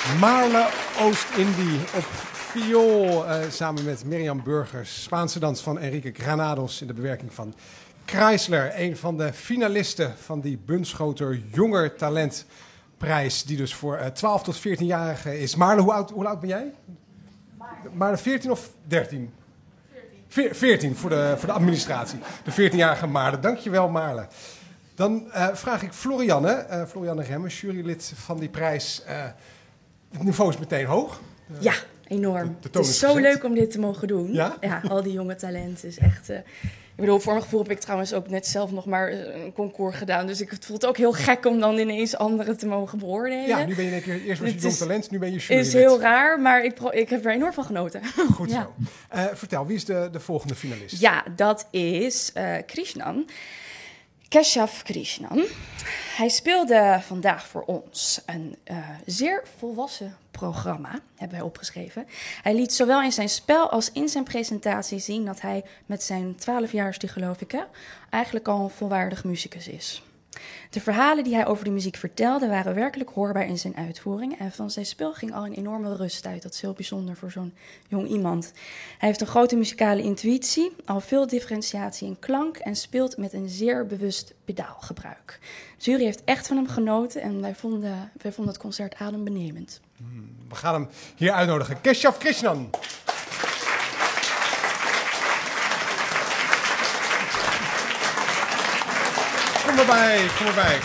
Marle Oost-Indie op viool samen met Mirjam Burgers. Spaanse dans van Enrique Granados in de bewerking van Chrysler. Een van de finalisten van die Bunschoter Jonger Talentprijs. Die dus voor 12 tot 14-jarigen is. Marle, hoe oud ben jij? Marle 14 of 13? 14 voor de administratie. De 14-jarige Marle. Dankjewel Marle. Dan vraag ik Florianne Remmen, jurylid van die prijs. Het niveau is meteen hoog. Ja, enorm. Het is zo leuk om dit te mogen doen. Ja? Ja, al die jonge talenten is echt... ik bedoel, voor mijn gevoel heb ik trouwens ook net zelf nog maar een concours gedaan. Dus het voelt ook heel gek om dan ineens anderen te mogen beoordelen. Ja, nu ben je een keer... Eerst was je jong talent, nu ben je jurylid. Is heel raar, maar ik heb er enorm van genoten. Goed ja. zo. Vertel, wie is de volgende finalist? Ja, dat is Krishnan. Keshav Krishnan. Hij speelde vandaag voor ons een zeer volwassen programma, hebben wij opgeschreven. Hij liet zowel in zijn spel als in zijn presentatie zien dat hij met zijn 12-jaarste, geloof ik, eigenlijk al een volwaardig muzikus is. De verhalen die hij over de muziek vertelde waren werkelijk hoorbaar in zijn uitvoering. En van zijn spel ging al een enorme rust uit. Dat is heel bijzonder voor zo'n jong iemand. Hij heeft een grote muzikale intuïtie, al veel differentiatie in klank en speelt met een zeer bewust pedaalgebruik. De jury heeft echt van hem genoten en wij vonden het concert adembenemend. We gaan hem hier uitnodigen. Keshav Krishnan. Kom erbij.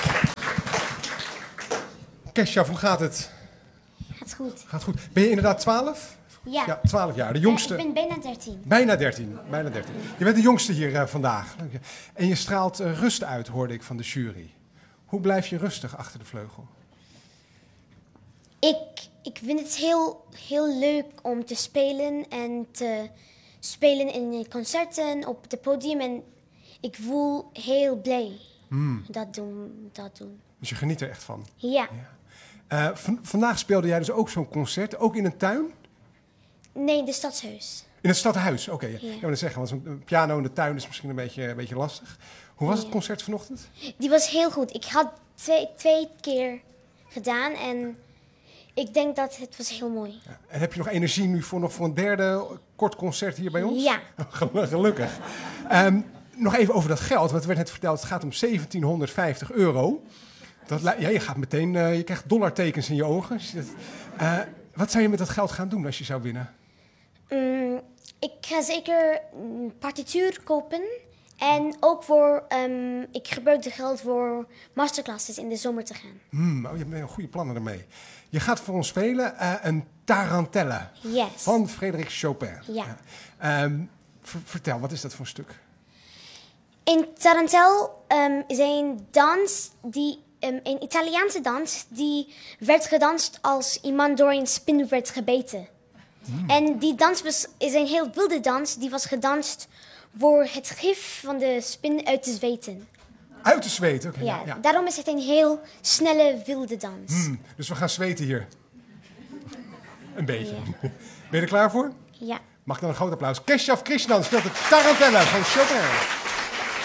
Keshav, hoe gaat het? Gaat goed. Ben je inderdaad 12? Ja. 12 jaar, de jongste. Ik ben bijna 13. Bijna 13. Je bent de jongste hier vandaag. En je straalt rust uit, hoorde ik van de jury. Hoe blijf je rustig achter de vleugel? Ik vind het heel leuk om te spelen en te spelen in concerten op het podium. En ik voel heel blij dat doen. Dus je geniet er echt van? Ja. Vandaag speelde jij dus ook zo'n concert, ook in een tuin? Nee, in het stadshuis. In het stadhuis, oké. Ja. Ik wil zeggen, want zo'n piano in de tuin is misschien een beetje lastig. Hoe was het concert vanochtend? Die was heel goed. Ik had twee keer gedaan en ik denk dat het was heel mooi. Ja. En heb je nog energie nu voor een derde kort concert hier bij ons? Ja. Gelukkig. Nog even over dat geld, want er werd net verteld, het gaat om €1750. Je gaat meteen, je krijgt dollartekens in je ogen. Wat zou je met dat geld gaan doen als je zou winnen? Ik ga zeker een partituur kopen. En ook ik gebruik het geld voor masterclasses in de zomer te gaan. Je hebt een goede plannen ermee. Je gaat voor ons spelen een tarantella Yes. van Frédéric Chopin. Ja. Vertel, wat is dat voor een stuk? In tarantella is een dans een Italiaanse dans die werd gedanst als iemand door een spin werd gebeten. En die dans is een heel wilde dans. Die was gedanst voor het gif van de spin uit te zweten. Uit te zweten? Okay, ja. Daarom is het een heel snelle, wilde dans. Dus we gaan zweten hier. Een beetje. Ja. Ben je er klaar voor? Ja. Mag ik dan een groot applaus? Keshav Krishnan speelt de tarantella van Chopin.